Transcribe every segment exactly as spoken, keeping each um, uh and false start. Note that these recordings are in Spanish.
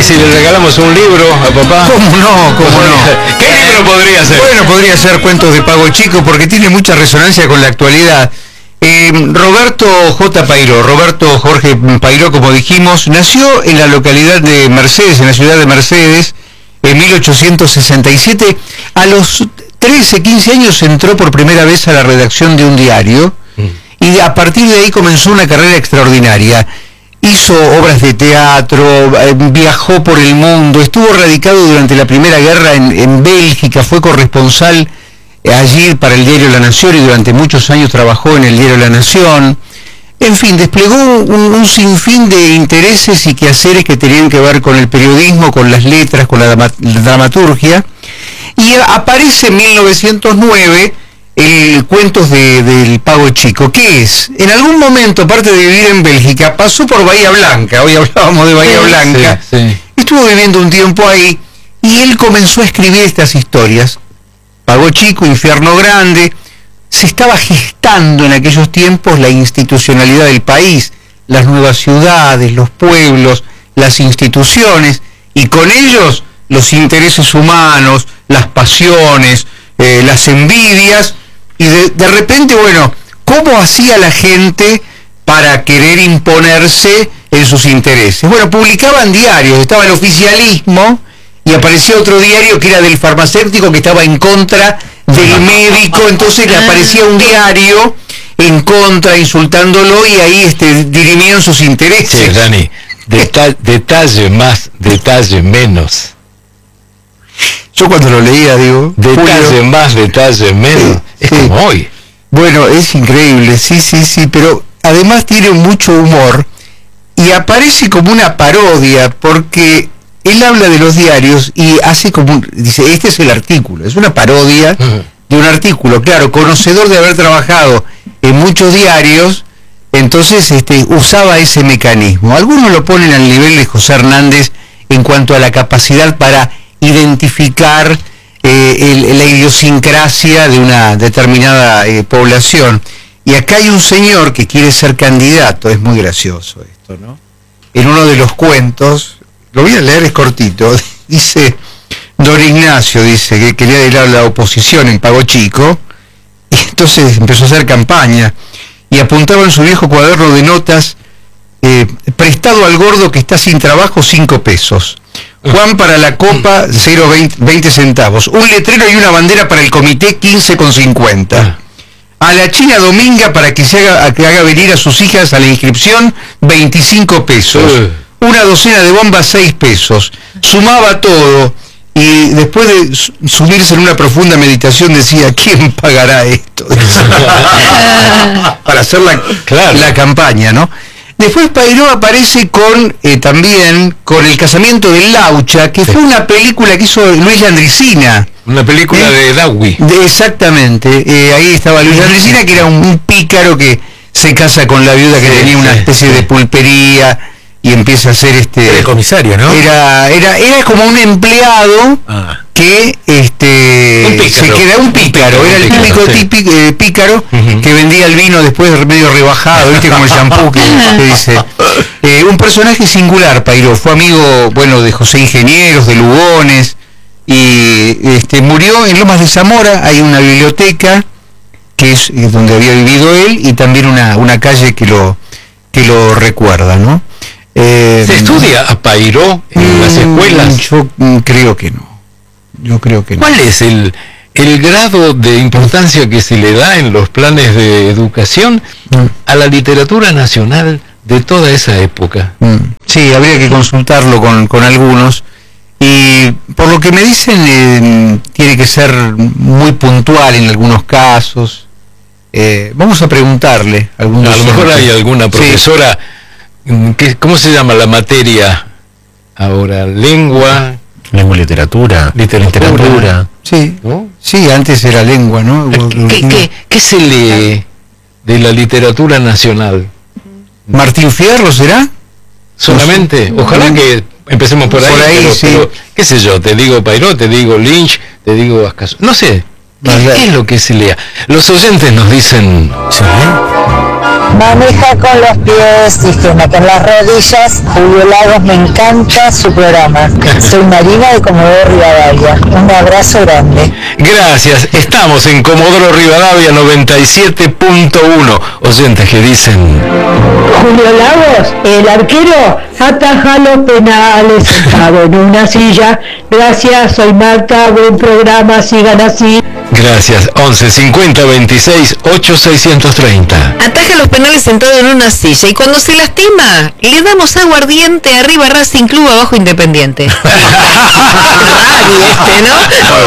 ¿Y si le regalamos un libro a papá? ¿Cómo no? ¿Cómo no? ¿Qué libro podría ser? Bueno, podría ser Cuentos de Pago Chico, porque tiene mucha resonancia con la actualidad. Eh, Roberto J. Pairó, Roberto Jorge Pairó, como dijimos, nació en la localidad de Mercedes, en la ciudad de Mercedes, en mil ochocientos sesenta y siete. A los trece, quince años entró por primera vez a la redacción de un diario, mm. y a partir de ahí comenzó una carrera extraordinaria. Hizo obras de teatro, eh, viajó por el mundo, estuvo radicado durante la Primera Guerra en, en Bélgica, fue corresponsal allí para el diario La Nación y durante muchos años trabajó en el diario La Nación. En fin, desplegó un, un sinfín de intereses y quehaceres que tenían que ver con el periodismo, con las letras, con la, dama, la dramaturgia. Y aparece en mil novecientos nueve el Cuentos de, del Pago Chico. ¿Qué es? En algún momento, aparte de vivir en Bélgica, pasó por Bahía Blanca. Hoy hablábamos de Bahía sí, Blanca. Sí, sí. Estuvo viviendo un tiempo ahí y él comenzó a escribir estas historias. Pago Chico, Infierno Grande. Se estaba gestando en aquellos tiempos la institucionalidad del país, las nuevas ciudades, los pueblos, las instituciones, y con ellos los intereses humanos, las pasiones, eh, las envidias, y de, de repente, bueno, ¿cómo hacía la gente para querer imponerse en sus intereses? Bueno, publicaban diarios, estaba el oficialismo, y aparecía otro diario que era del farmacéutico, que estaba en contra del médico, entonces le aparecía un diario en contra, insultándolo, y ahí este, dirimían sus intereses. Sí, Dani, deta- detalle más, detalle menos. Yo cuando lo leía, digo... Detalle Julio, más, detalle menos. Sí, es sí. Como hoy. Bueno, es increíble, sí, sí, sí, pero además tiene mucho humor, y aparece como una parodia, porque... él habla de los diarios y hace como un, dice, este es el artículo, es una parodia uh-huh. de un artículo, claro, conocedor de haber trabajado en muchos diarios, entonces este, usaba ese mecanismo. Algunos lo ponen al nivel de José Hernández en cuanto a la capacidad para identificar eh, el, la idiosincrasia de una determinada eh, población. Y acá hay un señor que quiere ser candidato, es muy gracioso esto, ¿no? En uno de los cuentos, lo voy a leer, es cortito, dice, don Ignacio dice que quería ir a la oposición en Pago Chico, y entonces empezó a hacer campaña, y apuntaba en su viejo cuaderno de notas, eh, prestado al gordo que está sin trabajo, cinco pesos. Juan para la copa, cero veinte centavos. Un letrero y una bandera para el comité, quince con cincuenta. A la China Dominga para que se haga, que haga venir a sus hijas a la inscripción, veinticinco pesos. Una docena de bombas, seis pesos. Sumaba todo y después de subirse en una profunda meditación decía, ¿quién pagará esto? Para hacer la, claro. la campaña, ¿no? Después Pairó aparece con eh, también con El casamiento de Laucha, que sí. fue una película que hizo Luis Landricina. Una película eh, de Dawi. De, exactamente. Eh, ahí estaba Luis Landricina, que era un, un pícaro que se casa con la viuda que sí, tenía una sí, especie sí. de pulpería. Y empieza a ser este... Era el comisario, ¿no? Era, era, era como un empleado ah. que este un se queda un pícaro, un pícaro era el típico sí. típico, eh, pícaro uh-huh. que vendía el vino después medio rebajado, viste, como el shampoo que, que dice. Eh, un personaje singular, Pairó, fue amigo, bueno, de José Ingenieros, de Lugones, y este murió en Lomas de Zamora. Hay una biblioteca que es, es donde había vivido él, y también una, una calle que lo, que lo recuerda, ¿no? Eh, ¿Se estudia a Pairó en las escuelas? Yo creo que no. Yo creo que no. ¿Cuál es el, el grado de importancia que se le da en los planes de educación mm. a la literatura nacional de toda esa época? Mm. Sí, habría que consultarlo con, con algunos. Y por lo que me dicen, eh, tiene que ser muy puntual en algunos casos. Eh, vamos a preguntarle. A, a lo mejor hay alguna profesora... Sí. ¿Qué, ¿Cómo se llama la materia ahora? Lengua, lengua y literatura, literatura, literatura. Sí, ¿no? Sí, antes era lengua, ¿no? ¿Qué, qué, qué se lee de la literatura nacional? Martín Fierro, ¿será? Solamente, ojalá que empecemos por ahí. Por ahí, pero, sí. Pero, qué sé yo, te digo Pairó, te digo Lynch, te digo Ascaso, no sé. ¿Qué, ¿Qué es lo que se lea? Los oyentes nos dicen, ¿se lee? Maneja con los pies, higiene con las rodillas. Julio Lagos, me encanta su programa. Soy Marina de Comodoro Rivadavia. Un abrazo grande. Gracias. Estamos en Comodoro Rivadavia noventa y siete punto uno. Oyentes que dicen... Julio Lagos, el arquero, ataja los penales sentado en una silla. Gracias, soy Marta. Buen programa, sigan así. Gracias. once cincuenta veintiséis ocho seiscientos treinta. Ataja los penales sentado en una silla y cuando se lastima le damos aguardiente. Arriba Racing Club, abajo Independiente. este, ¿no?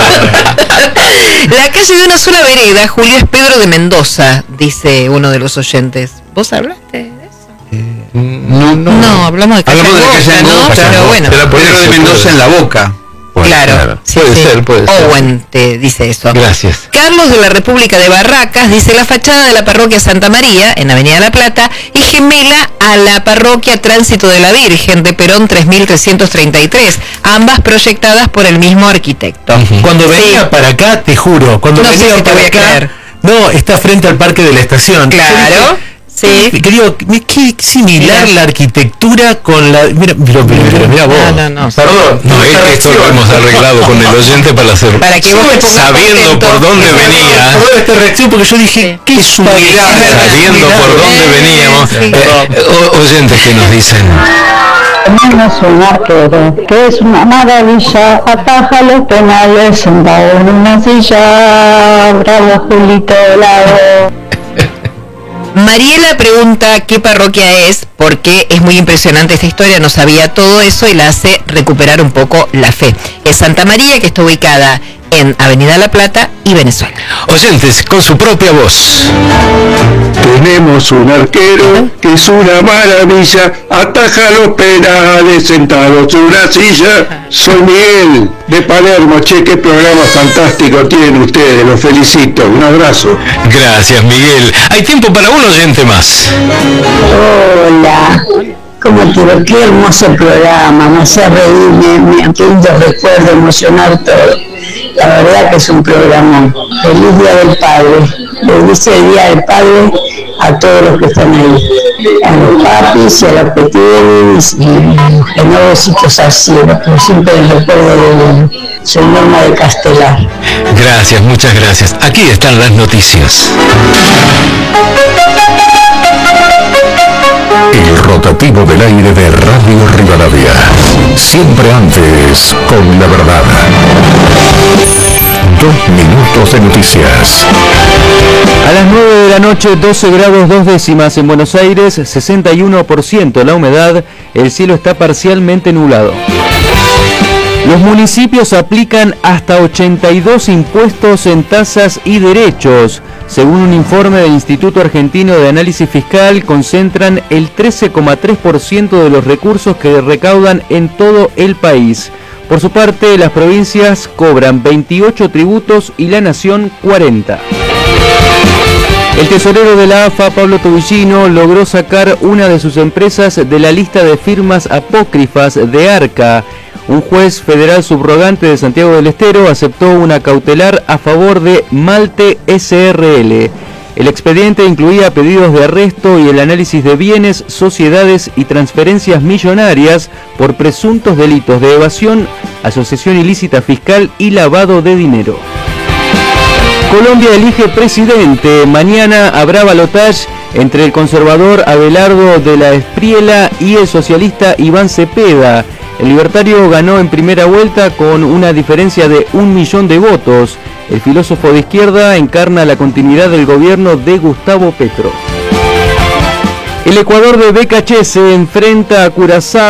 La calle de una sola vereda, Julio, es Pedro de Mendoza, dice uno de los oyentes. ¿Vos hablaste de eso? Eh, no, no. No, hablamos de calle Hablamos de calle Angosta, ¿no? Angosta, Pero bueno. Pero Pedro de Mendoza en la Boca. Puede Claro, ser, sí, puede sí. ser, puede ser. Owen te dice eso. Gracias. Carlos de la República de Barracas dice: la fachada de la parroquia Santa María, en Avenida La Plata, es gemela a la parroquia Tránsito de la Virgen de Perón tres mil trescientos treinta y tres, ambas proyectadas por el mismo arquitecto. Uh-huh. Cuando venía Sí. para acá, te juro, cuando No sé venía si te para voy a acá, creer. no, está frente al parque de la estación. Claro. Sí. Sí. Querido, qué similar Mira. la arquitectura con la... Mira, mira, mira, mira, mira vos. No, no, no. Perdón. No, es que esto lo hemos arreglado con el oyente para hacer... Para que vos te pongas sabiendo contento. por dónde venía, Perdón esta reacción porque yo dije, Sí. qué sumidad. sabiendo por dónde veníamos, Sí. eh, o- oyentes que nos dicen... Tenemos un arquero que es una maravilla, ataja los penales sentado en una silla. Bravo, Julito Lago. Mariela pregunta qué parroquia es, porque es muy impresionante esta historia, no sabía todo eso y la hace recuperar un poco la fe. Es Santa María, que está ubicada en Avenida La Plata y Venezuela. Oyentes con su propia voz. Tenemos un arquero que es una maravilla, ataja los penales sentados en una silla. Soy Miguel de Palermo. Che, qué programa fantástico tienen ustedes, los felicito. Un abrazo. Gracias, Miguel. Hay tiempo para un oyente más. Hola. Como te digo, qué hermoso programa, me hace reír, me, me apunta recuerdo, emocionar todo. La verdad que es un programa. Feliz Día del Padre. Le dice el Día del Padre a todos los que están ahí. A los papis y a los que tienen, y a los besitos al cielo, pero siempre les recuerdo de uno. Soy Norma de Castelar. Gracias, muchas gracias. Aquí están las noticias. El rotativo del aire de Radio Rivadavia. Siempre antes, con la verdad. Dos minutos de noticias. A las nueve de la noche, doce grados dos décimas en Buenos Aires, sesenta y uno por ciento la humedad, el cielo está parcialmente nublado. Los municipios aplican hasta ochenta y dos impuestos en tasas y derechos. Según un informe del Instituto Argentino de Análisis Fiscal, concentran el trece coma tres por ciento de los recursos que recaudan en todo el país. Por su parte, las provincias cobran veintiocho tributos y la nación cuarenta. El tesorero de la A F A, Pablo Tobillino, logró sacar una de sus empresas de la lista de firmas apócrifas de ARCA. Un juez federal subrogante de Santiago del Estero aceptó una cautelar a favor de Malte S R L. El expediente incluía pedidos de arresto y el análisis de bienes, sociedades y transferencias millonarias por presuntos delitos de evasión, asociación ilícita fiscal y lavado de dinero. Colombia elige presidente. Mañana habrá balotaje entre el conservador Abelardo de la Espriela y el socialista Iván Cepeda. El libertario ganó en primera vuelta con una diferencia de un millón de votos. El filósofo de izquierda encarna la continuidad del gobierno de Gustavo Petro. El Ecuador de Becaché se enfrenta a Curazao